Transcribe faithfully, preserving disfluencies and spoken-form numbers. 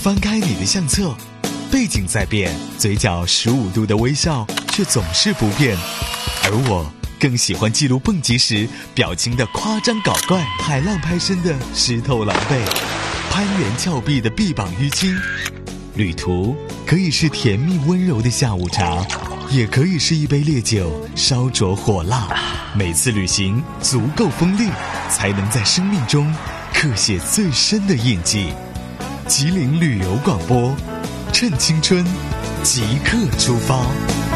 翻开你的相册，背景在变，嘴角十五度的微笑却总是不变。而我更喜欢记录蹦极时表情的夸张搞怪，海浪拍身的湿透狼狈，攀援峭壁的臂膀淤青。旅途可以是甜蜜温柔的下午茶，也可以是一杯烈酒烧灼火辣。每次旅行足够锋利，才能在生命中刻写最深的印记。吉林旅游广播，趁青春即刻出发。